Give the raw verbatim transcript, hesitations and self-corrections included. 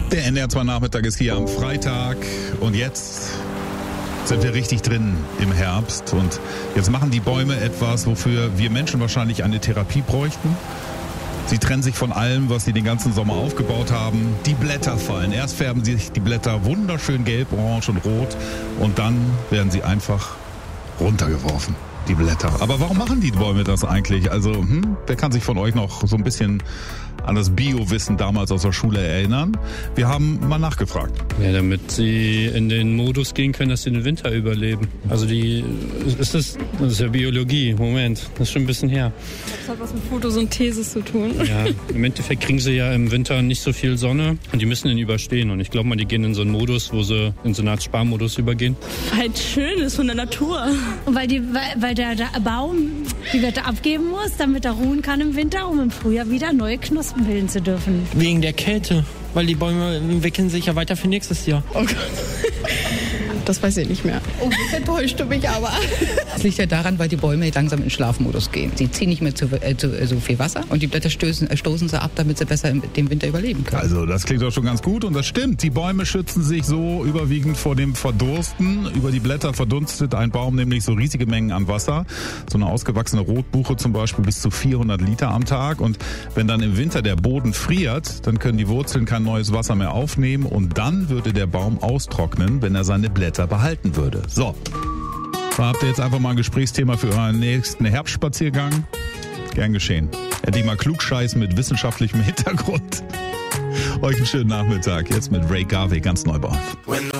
Der N D R zwei Nachmittag ist hier am Freitag und jetzt sind wir richtig drin im Herbst und jetzt machen die Bäume etwas, wofür wir Menschen wahrscheinlich eine Therapie bräuchten. Sie trennen sich von allem, was sie den ganzen Sommer aufgebaut haben. Die Blätter fallen. Erst färben sich die Blätter wunderschön gelb, orange und rot und dann werden sie einfach runtergeworfen, die Blätter. Aber warum machen die Bäume das eigentlich? Also, hm, wer kann sich von euch noch so ein bisschen an das Bio-Wissen damals aus der Schule erinnern? Wir haben mal nachgefragt. Ja, damit sie in den Modus gehen können, dass sie den Winter überleben. Also die, ist das, das ist ja Biologie, Moment, das ist schon ein bisschen her. Das hat was mit Photosynthese zu tun. Ja, im Endeffekt kriegen sie ja im Winter nicht so viel Sonne und die müssen ihn überstehen. Und ich glaube mal, die gehen in so einen Modus, wo sie in so eine Art Sparmodus übergehen. Weil es schön ist von der Natur. Und weil, die, weil, weil der, der Baum die Wette abgeben muss, damit er ruhen kann im Winter, um im Frühjahr wieder neue Knospen bilden zu dürfen. Wegen der Kälte, weil die Bäume entwickeln sich ja weiter für nächstes Jahr. Oh Gott. Das weiß ich nicht mehr. Oh, das enttäuscht mich aber. Das liegt ja daran, weil die Bäume langsam in Schlafmodus gehen. Sie ziehen nicht mehr zu, äh, zu, äh, so viel Wasser und die Blätter stößen, äh, stoßen sie ab, damit sie besser im, den Winter überleben können. Also das klingt doch schon ganz gut und das stimmt. Die Bäume schützen sich so überwiegend vor dem Verdursten. Über die Blätter verdunstet ein Baum nämlich so riesige Mengen an Wasser. So eine ausgewachsene Rotbuche zum Beispiel bis zu vierhundert Liter am Tag. Und wenn dann im Winter der Boden friert, dann können die Wurzeln kein neues Wasser mehr aufnehmen und dann würde der Baum austrocknen, wenn er seine Blätter behalten würde. So, da habt ihr jetzt einfach mal ein Gesprächsthema für euren nächsten Herbstspaziergang. Gern geschehen. Hätte ich mal klugscheißen mit wissenschaftlichem Hintergrund. Euch einen schönen Nachmittag. Jetzt mit Ray Garvey, ganz neu bei uns.